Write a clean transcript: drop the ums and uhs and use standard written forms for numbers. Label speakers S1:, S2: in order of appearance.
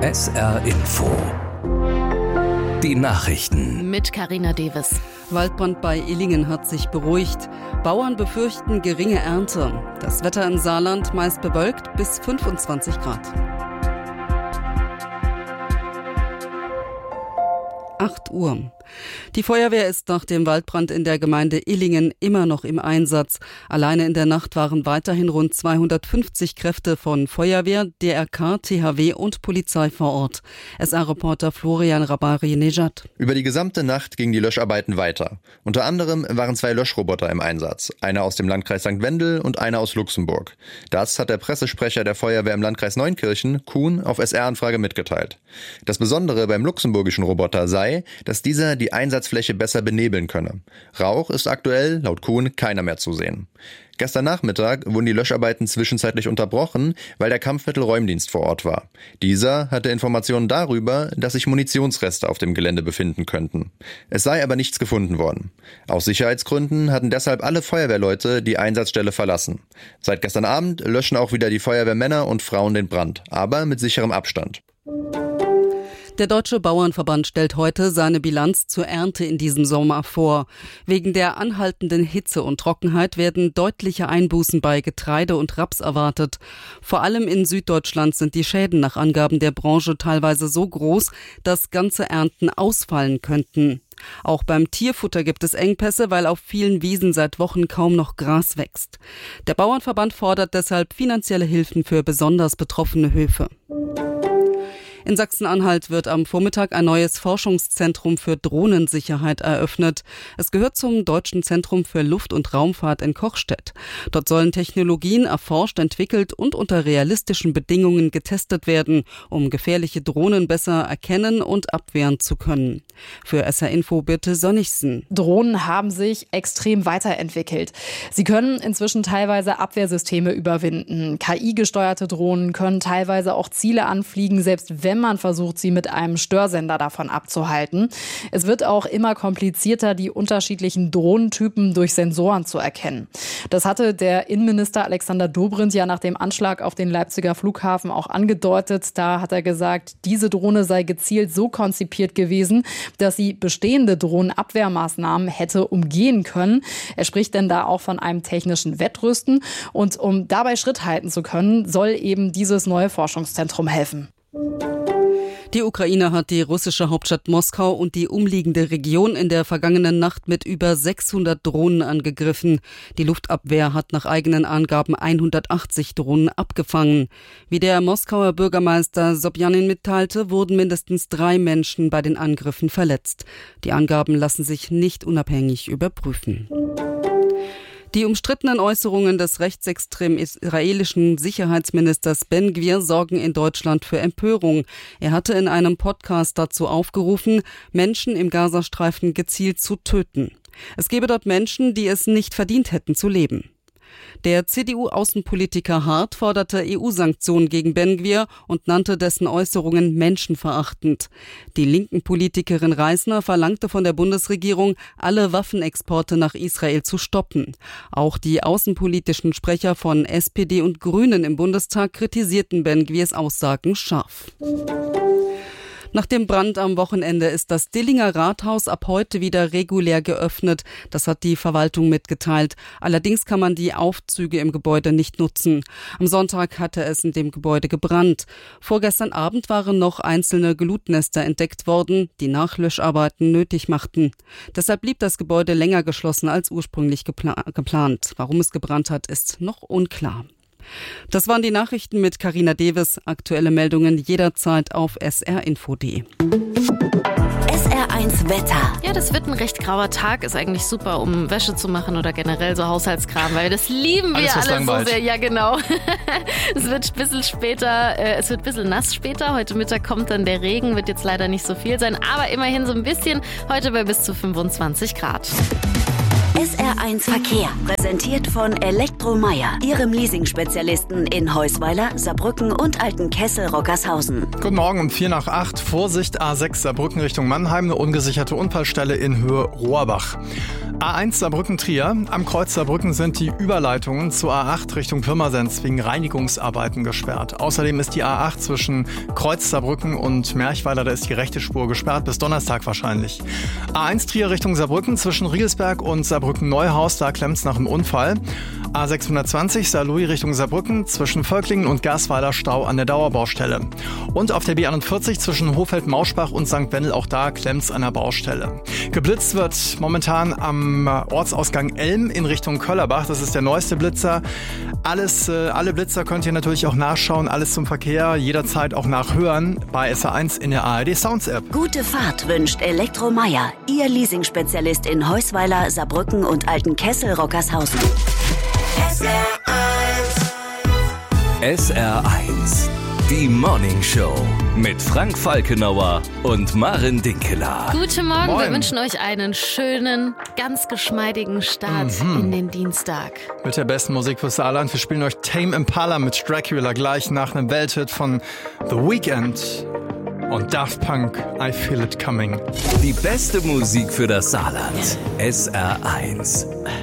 S1: SR Info. Die Nachrichten.
S2: Mit Carina Deves.
S3: Waldbrand bei Illingen hat sich beruhigt. Bauern befürchten geringe Ernte. Das Wetter im Saarland meist bewölkt bis 25 Grad. 8 Uhr. Die Feuerwehr ist nach dem Waldbrand in der Gemeinde Illingen immer noch im Einsatz. Alleine in der Nacht waren weiterhin rund 250 Kräfte von Feuerwehr, DRK, THW und Polizei vor Ort. SR-Reporter Florian Rabari-Nejad.
S4: Über die gesamte Nacht gingen die Löscharbeiten weiter. Unter anderem waren 2 Löschroboter im Einsatz. Einer aus dem Landkreis St. Wendel und einer aus Luxemburg. Das hat der Pressesprecher der Feuerwehr im Landkreis Neunkirchen, Kuhn, auf SR-Anfrage mitgeteilt. Das Besondere beim luxemburgischen Roboter sei, dass dieser die Einsatzfläche besser benebeln könne. Rauch ist aktuell, laut Kuhn, keiner mehr zu sehen. Gestern Nachmittag wurden die Löscharbeiten zwischenzeitlich unterbrochen, weil der Kampfmittelräumdienst vor Ort war. Dieser hatte Informationen darüber, dass sich Munitionsreste auf dem Gelände befinden könnten. Es sei aber nichts gefunden worden. Aus Sicherheitsgründen hatten deshalb alle Feuerwehrleute die Einsatzstelle verlassen. Seit gestern Abend löschen auch wieder die Feuerwehrmänner und Frauen den Brand, aber mit sicherem Abstand.
S3: Der Deutsche Bauernverband stellt heute seine Bilanz zur Ernte in diesem Sommer vor. Wegen der anhaltenden Hitze und Trockenheit werden deutliche Einbußen bei Getreide und Raps erwartet. Vor allem in Süddeutschland sind die Schäden nach Angaben der Branche teilweise so groß, dass ganze Ernten ausfallen könnten. Auch beim Tierfutter gibt es Engpässe, weil auf vielen Wiesen seit Wochen kaum noch Gras wächst. Der Bauernverband fordert deshalb finanzielle Hilfen für besonders betroffene Höfe. In Sachsen-Anhalt wird am Vormittag ein neues Forschungszentrum für Drohnensicherheit eröffnet. Es gehört zum Deutschen Zentrum für Luft- und Raumfahrt in Kochstedt. Dort sollen Technologien erforscht, entwickelt und unter realistischen Bedingungen getestet werden, um gefährliche Drohnen besser erkennen und abwehren zu können. Für SR Info Birte Sönnigsen.
S5: Drohnen haben sich extrem weiterentwickelt. Sie können inzwischen teilweise Abwehrsysteme überwinden. KI-gesteuerte Drohnen können teilweise auch Ziele anfliegen, selbst wenn man versucht, sie mit einem Störsender davon abzuhalten. Es wird auch immer komplizierter, die unterschiedlichen Drohnentypen durch Sensoren zu erkennen. Das hatte der Innenminister Alexander Dobrindt ja nach dem Anschlag auf den Leipziger Flughafen auch angedeutet. Da hat er gesagt, diese Drohne sei gezielt so konzipiert gewesen, dass sie bestehende Drohnenabwehrmaßnahmen hätte umgehen können. Er spricht denn da auch von einem technischen Wettrüsten. Und um dabei Schritt halten zu können, soll eben dieses neue Forschungszentrum helfen.
S3: Die Ukraine hat die russische Hauptstadt Moskau und die umliegende Region in der vergangenen Nacht mit über 600 Drohnen angegriffen. Die Luftabwehr hat nach eigenen Angaben 180 Drohnen abgefangen. Wie der Moskauer Bürgermeister Sobjanin mitteilte, wurden mindestens 3 Menschen bei den Angriffen verletzt. Die Angaben lassen sich nicht unabhängig überprüfen. Die umstrittenen Äußerungen des rechtsextremen israelischen Sicherheitsministers Ben Gvir sorgen in Deutschland für Empörung. Er hatte in einem Podcast dazu aufgerufen, Menschen im Gazastreifen gezielt zu töten. Es gebe dort Menschen, die es nicht verdient hätten zu leben. Der CDU-Außenpolitiker Hart forderte EU-Sanktionen gegen Ben Gvir und nannte dessen Äußerungen menschenverachtend. Die linken Politikerin Reisner verlangte von der Bundesregierung, alle Waffenexporte nach Israel zu stoppen. Auch die außenpolitischen Sprecher von SPD und Grünen im Bundestag kritisierten Ben Gvirs Aussagen scharf. Nach dem Brand am Wochenende ist das Dillinger Rathaus ab heute wieder regulär geöffnet. Das hat die Verwaltung mitgeteilt. Allerdings kann man die Aufzüge im Gebäude nicht nutzen. Am Sonntag hatte es in dem Gebäude gebrannt. Vorgestern Abend waren noch einzelne Glutnester entdeckt worden, die Nachlöscharbeiten nötig machten. Deshalb blieb das Gebäude länger geschlossen als ursprünglich geplant. Warum es gebrannt hat, ist noch unklar. Das waren die Nachrichten mit Carina Deves. Aktuelle Meldungen jederzeit auf srinfo.de.
S2: SR1 Wetter. Ja, das wird ein recht grauer Tag. Ist eigentlich super, um Wäsche zu machen oder generell so Haushaltskram, weil das lieben wir alle so sehr. Ja, genau. Es wird ein bisschen später, es wird ein bisschen nass später. Heute Mittag kommt dann der Regen, wird jetzt leider nicht so viel sein, aber immerhin so ein bisschen. Heute bei bis zu 25 Grad.
S6: SR1 Verkehr, präsentiert von Elektromeyer, Ihrem Leasing-Spezialisten in Heusweiler, Saarbrücken und Altenkessel-Rockershausen.
S7: Guten Morgen um 7:45. Vorsicht, A6 Saarbrücken Richtung Mannheim, eine ungesicherte Unfallstelle in Höhe Rohrbach. A1 Saarbrücken-Trier. Am Kreuz Saarbrücken sind die Überleitungen zur A8 Richtung Pirmasens wegen Reinigungsarbeiten gesperrt. Außerdem ist die A8 zwischen Kreuz Saarbrücken und Merchweiler, da ist die rechte Spur gesperrt, bis Donnerstag wahrscheinlich. A1 Trier Richtung Saarbrücken zwischen Riegelsberg und Saarbrücken-Neuhaus, da klemmt's nach dem Unfall. A620 Saarlouis Richtung Saarbrücken zwischen Völklingen und Gersweiler Stau an der Dauerbaustelle. Und auf der B41 zwischen Hofeld-Mauschbach und St. Wendel, auch da klemmt's an der Baustelle. Geblitzt wird momentan am Ortsausgang Elm in Richtung Köllerbach. Das ist der neueste Blitzer. Alle Blitzer könnt ihr natürlich auch nachschauen. Alles zum Verkehr, jederzeit auch nachhören bei SR1 in der ARD Sounds App.
S6: Gute Fahrt wünscht Elektromeyer, Ihr Leasing-Spezialist in Heusweiler, Saarbrücken und Altenkessel-Rockershausen.
S1: SR1, die Morning Show mit Frank Falkenauer und Maren Dinkeler.
S2: Guten Morgen,
S7: Moin.
S2: Wir wünschen euch einen schönen, ganz geschmeidigen Start in den Dienstag.
S7: Mit der besten Musik fürs Saarland. Wir spielen euch Tame Impala mit Dracula gleich nach einem Welthit von The Weeknd und Daft Punk, I Feel It Coming.
S1: Die beste Musik für das Saarland. SR1.